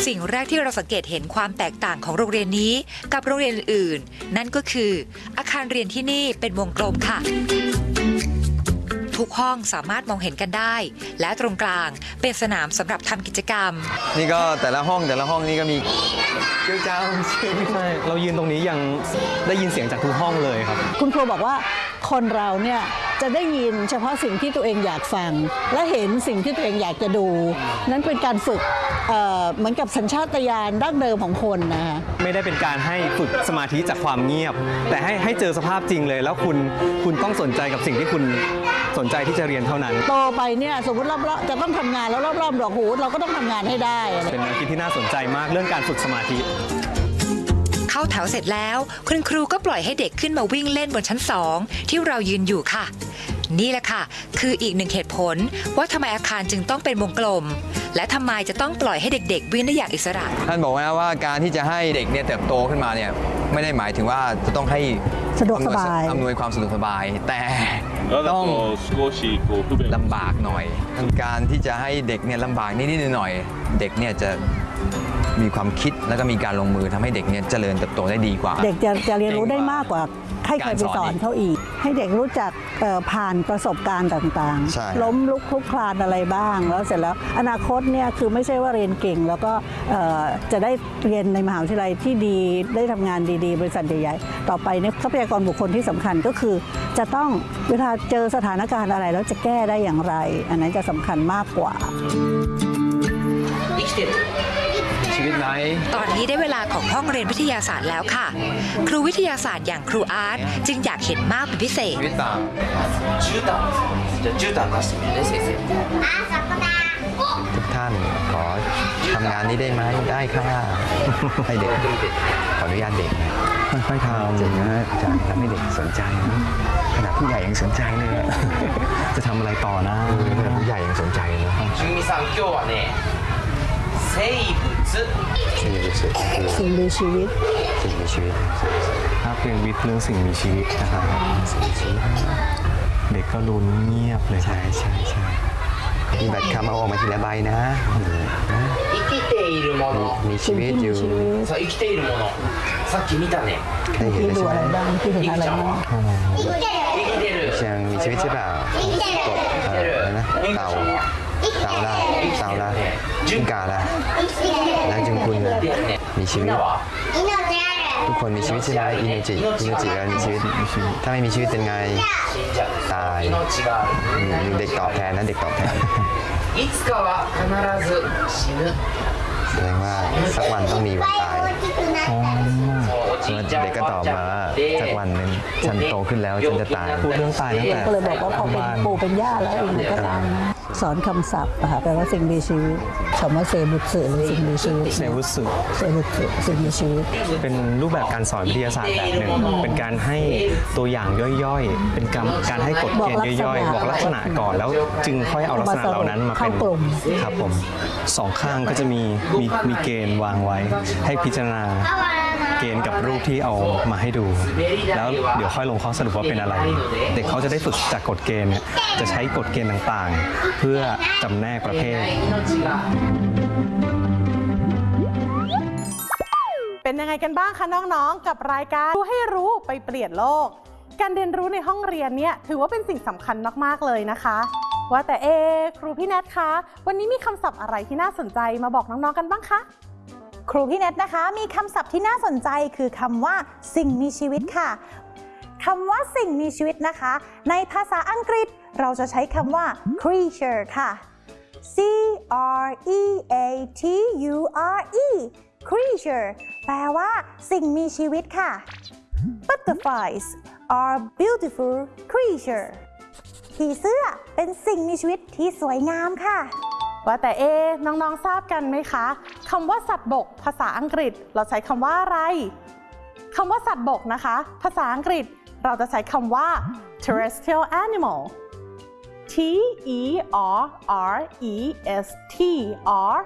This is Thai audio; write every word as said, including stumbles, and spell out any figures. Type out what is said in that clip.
สิ่งแรกที่เราสังเกตเห็นความแตกต่างของโรงเรียนนี้กับโรงเรียนอื่นๆนั่นก็คืออาคารเรียนที่นี่เป็นวงกลมค่ะทุกห้องสามารถมองเห็นกันได้และตรงกลางเป็นสนามสำหรับทำกิจกรรมนี่ก็แต่ละห้องแต่ละห้องนี่ก็มีเจ้าเจ้าใช่เรายืนตรงนี้ยังได้ยินเสียงจากทุกห้องเลยครับคุณครูบอกว่าคนเราเนี่ยจะได้ยินเฉพาะสิ่งที่ตัวเองอยากฟังและเห็นสิ่งที่ตัวเองอยากจะดูนั้นเป็นการฝึก เอ่อ เหมือนกับสัญชาตญาณดั้งเดิมของคนนะคะไม่ได้เป็นการให้ฝึกสมาธิจากความเงียบแต่ให้ให้เจอสภาพจริงเลยแล้วคุณคุณต้องสนใจกับสิ่งที่คุณสนใจที่จะเรียนเท่านั้นโตไปเนี่ยสมมติรอบๆจะต้องทำงานแล้วรอบๆดอกหูเราก็ต้องทำงานให้ได้เป็นแนวคิดที่น่าสนใจมากเรื่องการฝึกสมาธิเข้าแถวเสร็จแล้วคุณครูก็ปล่อยให้เด็กขึ้นมาวิ่งเล่นบนชั้นสองที่เรายืนอยู่ค่ะนี่แหละค่ะคืออีกหนึ่งเหตุผลว่าทำไมอาคารจึงต้องเป็นวงกลมและทำไมจะต้องปล่อยให้เด็กๆวิ่งได้อย่างอิสระท่านบอกว่าว่าการที่จะให้เด็กเนี่ยเติบโตขึ้นมาเนี่ยไม่ได้หมายถึงว่าจะต้องให้สะดวกสบายอำนวยความสะดวกสบายแต่ต้องลำบากหน่อยการที่จะให้เด็กเนี่ยลำบากนิดๆหน่อยๆเด็กเนี่ยจะมีความคิดแล้วก็มีการลงมือทำให้เด็กเนี่ยเจริญเติบโตได้ดีกว่าเด็กจะจะเรียนรู้ได้มากกว่าให้ใครไปสอนเขาอีกให้เด็กรู้จักผ่านประสบการณ์ต่างๆล้มลุกคลุกคลานอะไรบ้างแล้วเสร็จแล้วอนาคตเนี่ยคือไม่ใช่ว่าเรียนเก่งแล้วก็จะได้เรียนในมหาวิทยาลัยที่ดีได้ทำงานดีๆบริษัทใหญ่ๆต่อไปเนี่ยทรัพยากรบุคคลที่สำคัญก็คือจะต้องเวลาเจอสถานการณ์อะไรแล้วจะแก้ได้อย่างไรอันนั้นจะสำคัญมากกว่าชีวิตไหนตอนนี้ได้เวลาของห้องเรียนวิทยาศาสตร์แล้วค่ะครูวิทยาศาสตร์อย่างครูอาร์ตจึงอยากเห็นมากเป็นพิเศษชีวิตต่างทุกท่านขอทำงานนี้ได้ไหมได้ค่ะให้เด็กขออนุญาตเด็กนะค่อยๆทำจริงนะอาจารย์ทำให้เด็กสนใจนะขนาดผู้ใหญ่ยังสนใจเลยจะทำอะไรต่อนะขนาดผู้ใหญ่ยังสนใจเลยจุมิซัง今日はね生物สิ่งมีชีวิตสิ่งมีชีวิตสิ่งมีชีวิตถ้าเป็นวิทย์เรื่องสิ่งมีชีวิตนะครับเด็กก็ลุ้นเงียบเลยใช่ใช่ใช่มีบัตรคำเอาออกมาทีละใบนะ生きているものมีชีวิตอยู่生きているものさっき見たねได้เห็นแล้วใช่ไหมいきちゃんは生きてるยังมีชีวิตใช่เปล่ากบอะไรนะเต่าเต่าละเต่าละจิ้งก่าละแล้วจึงคุณมีชีวิตทุกคนมีชีวิตใช่ไหมอินโนจิอินโนจิแล้วมีชีวิตถ้าไม่มีชีวิตเป็นไงตายเด็กตอบแทนนะเด็กตอบแทนแสดงว่าสักวันต้องมีวันตายเด็กก็ตอบมาสักวันหนึ่งฉันโตขึ้นแล้วฉันจะตายพูดเรื่องตายตั้งแต่ก็เลยบอกว่าพอเป็นปู่เป็นย่าแล้วเองก็ตามสอนคำศัพท์แปลว่าสิ่งมีชีวิตคำว่าเซบุสึหรือสิ่งมีชีวิตเซบุสึเซบุสึสิ่งมีชีวิตเป็นรูปแบบการสอนวิทยาศาสตร์แบบหนึ่งเป็นการให้ตัวอย่างย่อยๆเป็นการการให้กฎเกณฑ์ย่อยๆบอกลักษณะก่อนแล้วจึงค่อยเอาลักษณะเหล่านั้นมาเป็นครับผมสองข้างก็จะมีมีมีเกณฑ์วางไว้ให้พิจารณาเกณฑ์กับรูปที่เอามาให้ดูแล้วเดี๋ยวค่อยลงข้อสรุปว่าเป็นอะไรเด็กเขาจะได้ฝึกจากกฎเกณฑ์จะใช้กฎเกณฑ์ต่างๆเพื่อจำแนกประเภทเป็นยังไงกันบ้างคะน้องๆกับรายการรู้ให้รู้ไปเปลี่ยนโลกการเรียนรู้ในห้องเรียนเนี่ยถือว่าเป็นสิ่งสำคัญมากๆเลยนะคะว่าแต่เอครูพี่แนทคะวันนี้มีคำศัพท์อะไรที่น่าสนใจมาบอกน้องๆกันบ้างคะครูพี่แนทนะคะมีคำศัพท์ที่น่าสนใจคือคำว่าสิ่งมีชีวิตค่ะคำว่าสิ่งมีชีวิตนะคะในภาษาอังกฤษเราจะใช้คำว่า creature ค่ะ C R E A T U R E creature แปลว่าสิ่งมีชีวิตค่ะ Butterflies are beautiful creature ผีเสื้อเป็นสิ่งมีชีวิตที่สวยงามค่ะว่าแต่เอน้องๆทราบกันไหมคะคำว่าสัตว์บกภาษาอังกฤษเราใช้คำว่าอะไรคำว่าสัตว์บกนะคะภาษาอังกฤษเราจะใช้คำว่า terrestrial animal T E R R E S T R